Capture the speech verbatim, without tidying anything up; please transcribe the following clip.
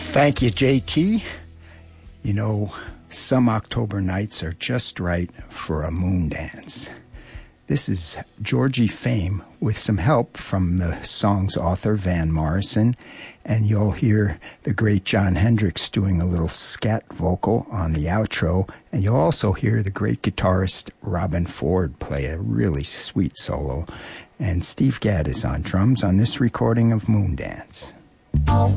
Thank you, J T. You know, some October nights are just right for a moon dance. This is Georgie Fame with some help from the song's author, Van Morrison, and you'll hear the great Jon Hendricks doing a little scat vocal on the outro, and you'll also hear the great guitarist Robben Ford play a really sweet solo, and Steve Gadd is on drums on this recording of Moondance.